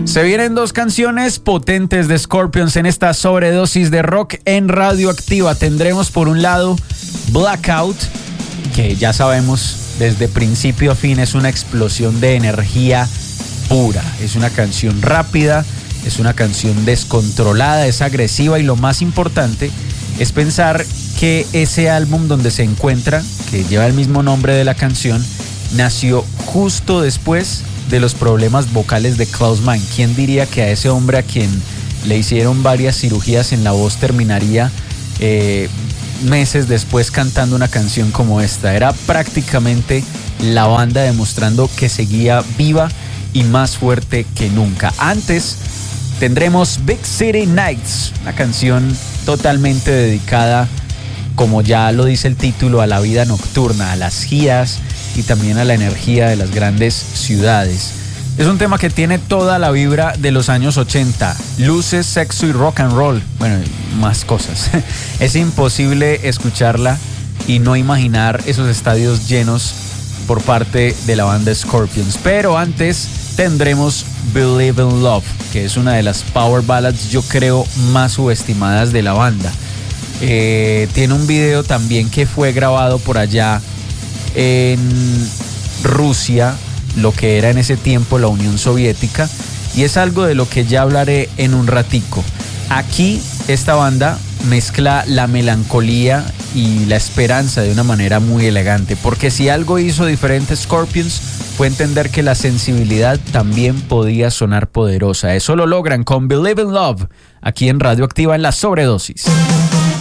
Se vienen dos canciones potentes de Scorpions en esta sobredosis de rock en Radioactiva. Tendremos por un lado Blackout, que ya sabemos desde principio a fin es una explosión de energía pura. Es una canción rápida, es una canción descontrolada, es agresiva y lo más importante es pensar que ese álbum donde se encuentra, que lleva el mismo nombre de la canción, nació justo después de los problemas vocales de Klaus Meine. ¿Quién diría que a ese hombre a quien le hicieron varias cirugías en la voz terminaría meses después cantando una canción como esta? Era prácticamente la banda demostrando que seguía viva y más fuerte que nunca. Antes tendremos Big City Nights, una canción totalmente dedicada, como ya lo dice el título, a la vida nocturna, a las giras y también a la energía de las grandes ciudades. Es un tema que tiene toda la vibra de los años 80, luces, sexo y rock and roll, bueno, más cosas. Es imposible escucharla y no imaginar esos estadios llenos por parte de la banda Scorpions. Pero antes tendremos Believe in Love, que es una de las power ballads, yo creo, más subestimadas de la banda. Tiene un video también que fue grabado por allá en Rusia, lo que era en ese tiempo la Unión Soviética, y es algo de lo que ya hablaré en un ratico. Aquí esta banda mezcla la melancolía y la esperanza de una manera muy elegante, porque si algo hizo diferente Scorpions fue entender que la sensibilidad también podía sonar poderosa. Eso lo logran con Believe in Love, aquí en Radioactiva en la Sobredosis.